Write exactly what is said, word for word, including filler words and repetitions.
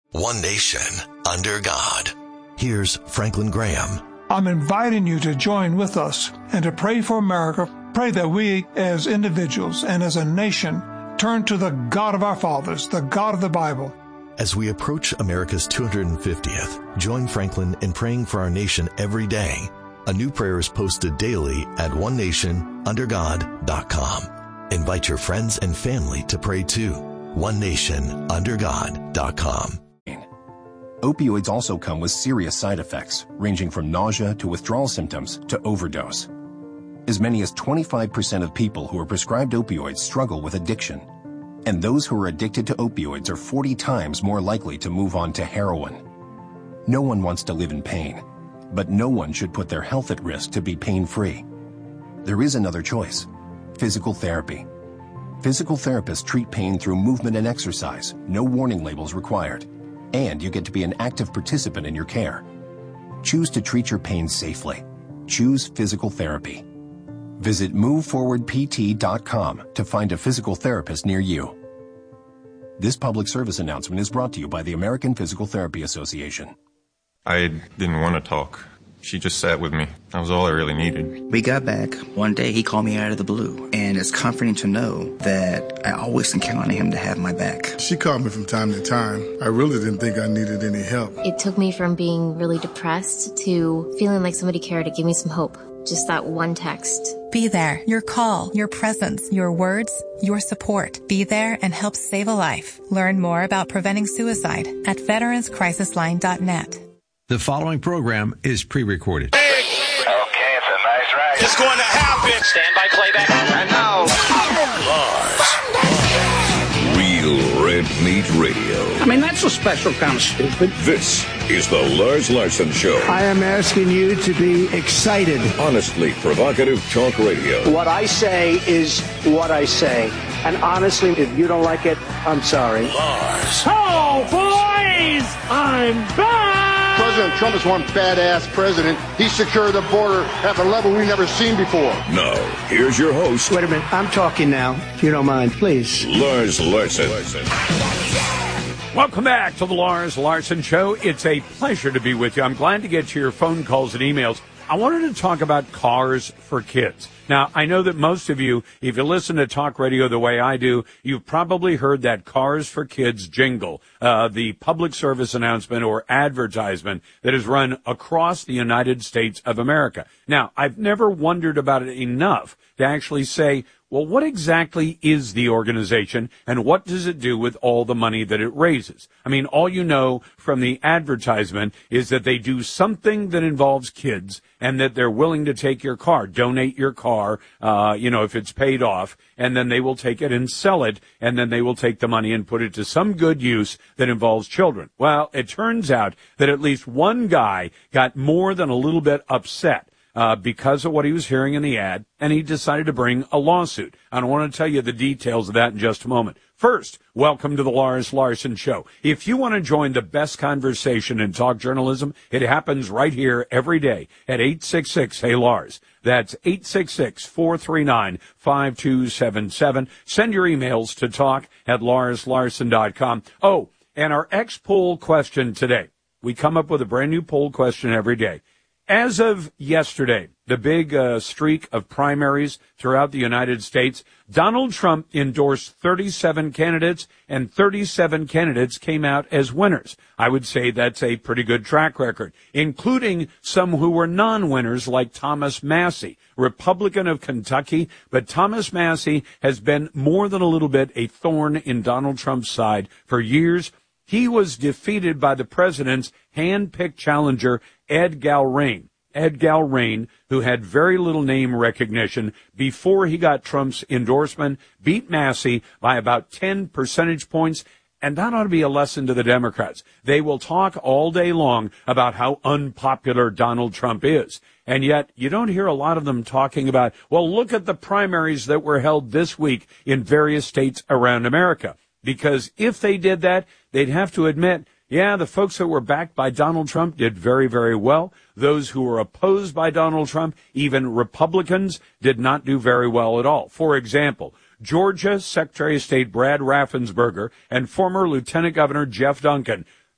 One nation, under God. Here's Franklin Graham. I'm inviting you to join with us and to pray for America. Pray that we as individuals and as a nation turn to the God of our fathers, the God of the Bible. As we approach America's two hundred fiftieth, join Franklin in praying for our nation every day. A new prayer is posted daily at one nation under god dot com. Invite your friends and family to pray too. one nation under god dot com. Opioids also come with serious side effects, ranging from nausea to withdrawal symptoms to overdose. As many as twenty-five percent of people who are prescribed opioids struggle with addiction. And those who are addicted to opioids are forty times more likely to move on to heroin. No one wants to live in pain, but no one should put their health at risk to be pain-free. There is another choice: physical therapy. Physical therapists treat pain through movement and exercise, no warning labels required. And you get to be an active participant in your care. Choose to treat your pain safely. Choose physical therapy. Visit move forward p t dot com to find a physical therapist near you. This public service announcement is brought to you by the American Physical Therapy Association. I didn't want to talk. She just sat with me. That was all I really needed. We got back. One day he called me out of the blue, and it's comforting to know that I always can count on him to have my back. She called me from time to time. I really didn't think I needed any help. It took me from being really depressed to feeling like somebody cared to give me some hope. Just that one text. Be there. Your call, your presence, your words, your support. Be there and help save a life. Learn more about preventing suicide at veterans crisis line dot net. The following program is pre-recorded. Okay, it's a nice ride. It's going to happen. Stand by playback. And now, Lars. Real Red Meat Radio. I mean, that's a special kind of stupid. This is the Lars Larson Show. I am asking you to be excited. Honestly provocative talk radio. What I say is what I say. And honestly, if you don't like it, I'm sorry. Lars. Oh, boys! I'm back! President Trump is one badass president. He secured the border at a level we've never seen before. Now, here's your host. Wait a minute. I'm talking now, if you don't mind, please. Lars Larson. Welcome back to the Lars Larson Show. It's a pleasure to be with you. I'm glad to get to your phone calls and emails. I wanted to talk about cars for kids. Now, I know that most of you, if you listen to talk radio the way I do, you've probably heard that Cars for Kids jingle, uh, the public service announcement or advertisement that is run across the United States of America. Now, I've never wondered about it enough to actually say, well, what exactly is the organization and what does it do with all the money that it raises? I mean, all you know from the advertisement is that they do something that involves kids and that they're willing to take your car, donate your car, uh, you know, if it's paid off, and then they will take it and sell it, and then they will take the money and put it to some good use that involves children. Well, it turns out that at least one guy got more than a little bit upset Uh, because of what he was hearing in the ad, and he decided to bring a lawsuit. And I want to tell you the details of that in just a moment. First, welcome to the Lars Larson Show. If you want to join the best conversation in talk journalism, it happens right here every day at eight six six, hey Lars. That's eight six six, four three nine, five two seven seven. Send your emails to talk at lars larson dot com. Oh, and our X-poll question today. We come up with a brand new poll question every day. As of yesterday, the big uh, streak of primaries throughout the United States, Donald Trump endorsed thirty-seven candidates, and thirty-seven candidates came out as winners. I would say that's a pretty good track record, including some who were non-winners like Thomas Massie, Republican of Kentucky. But Thomas Massie has been more than a little bit a thorn in Donald Trump's side for years. He was defeated by the president's hand-picked challenger, Ed Galrain. Ed Galrain, who had very little name recognition before he got Trump's endorsement, beat Massie by about ten percentage points. And that ought to be a lesson to the Democrats. They will talk all day long about how unpopular Donald Trump is. And yet you don't hear a lot of them talking about, well, look at the primaries that were held this week in various states around America. Because if they did that, they'd have to admit, yeah, the folks that were backed by Donald Trump did very, very well. Those who were opposed by Donald Trump, even Republicans, did not do very well at all. For example, Georgia Secretary of State Brad Raffensperger and former Lieutenant Governor Jeff Duncan